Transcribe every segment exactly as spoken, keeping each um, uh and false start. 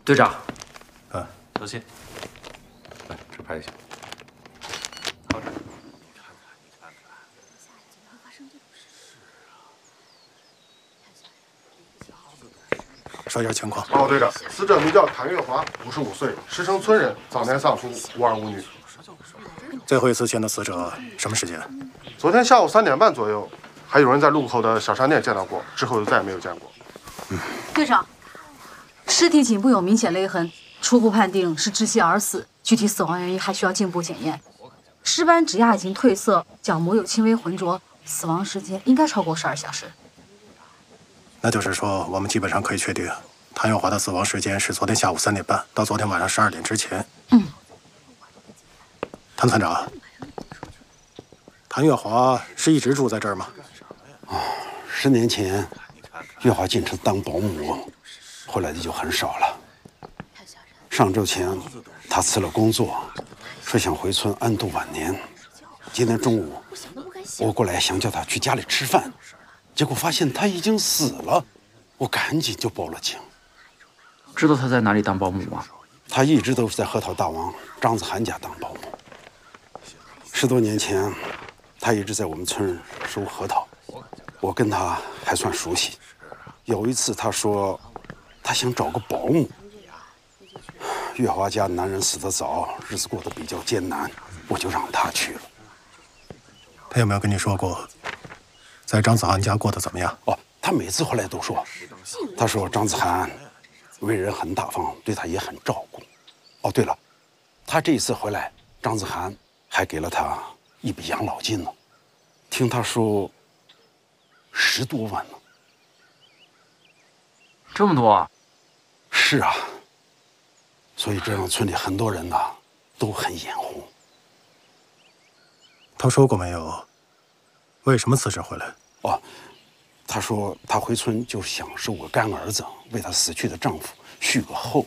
队长， 嗯， 小心， 来这拍一下。 好这。 说一下情况。 报告队长，死者名叫谭月华，五十五岁，石城村人，早年丧夫，无儿无女。 最后一次见到死者什么时间？ 昨天下午三点半左右，还有人在路口的小商店见到过，之后就再也没有见过。 嗯， 队长，尸体颈部有明显勒痕，初步判定是窒息而死，具体死亡原因还需要进一步检验。尸斑指压已经褪色，角膜有轻微浑浊，死亡时间应该超过十二小时。 那就是说，我们基本上可以确定，谭月华的死亡时间是昨天下午三点半到昨天晚上十二点之前。 嗯。 谭团长，谭月华是一直住在这儿吗？ 啊，十年前，月华进城当保姆，后来的就很少了。上周前，他辞了工作，说想回村安度晚年。今天中午，我过来想叫他去家里吃饭。 结果发现他已经死了，我赶紧就报了警。 知道他在哪里当保姆吗？ 他一直都是在核桃大王张子涵家当保姆。十多年前，他一直在我们村收核桃，我跟他还算熟悉。有一次他说，他想找个保姆。月华家男人死得早，日子过得比较艰难，我就让他去了。 他有没有跟你说过？ 在张子涵家过得怎么样？ 哦，他每次回来都说，他说张子涵为人很大方，对他也很照顾。哦，对了，他这一次回来，张子涵还给了他一笔养老金呢，听他说十多万呢。 这么多啊？ 是啊，所以这让村里很多人呐都很眼红。 他说过没有？ 为什么辞职回来？ 哦，他说他回村就想收个干儿子，为他死去的丈夫续个后。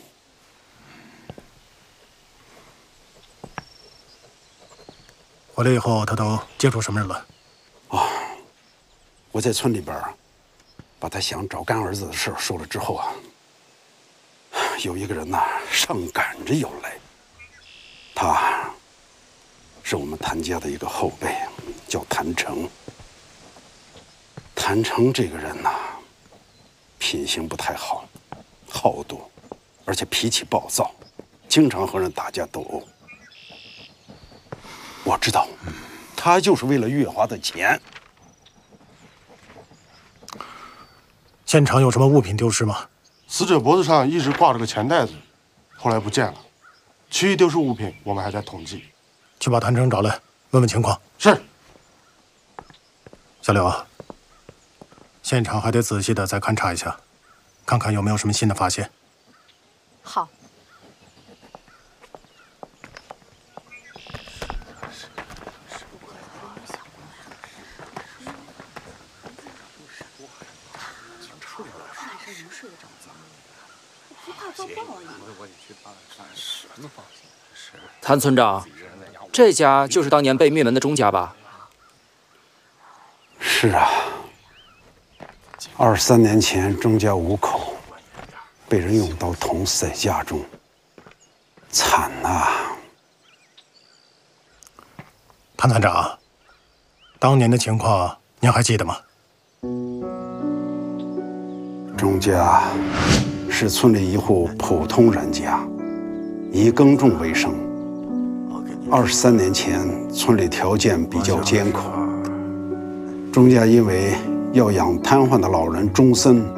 回来以后，他都接触什么人了？ 啊、哦，我在村里边把他想找干儿子的事说了之后啊，有一个人呐上赶着要来，他是我们谭家的一个后辈，叫谭成。 谭成这个人呐，品行不太好，好赌，而且脾气暴躁，经常和人打架斗殴。我知道，他就是为了月华的钱。 现场有什么物品丢失吗？ 死者脖子上一直挂着个钱袋子，后来不见了。其余丢失物品我们还在统计。 去把谭成找来，问问情况。 是。 小柳。 现场还得仔细的再勘察一下，看看有没有什么新的发现。 好。 谭村长，这家就是当年被灭门的钟家吧？ 是啊。 二十三年前，钟家五口被人用刀捅死在家中，惨呐！ 潘团长，当年的情况您还记得吗？ 钟家是村里一户普通人家，以耕种为生。二十三年前，村里条件比较艰苦，钟家因为 要养瘫痪的老人钟森，